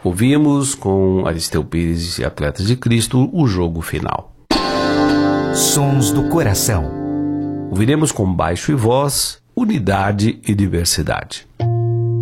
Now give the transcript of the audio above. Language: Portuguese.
Ouvimos com Aristeu Pires e Atletas de Cristo o jogo final. Sons do Coração. Ouviremos com baixo e voz, unidade e diversidade.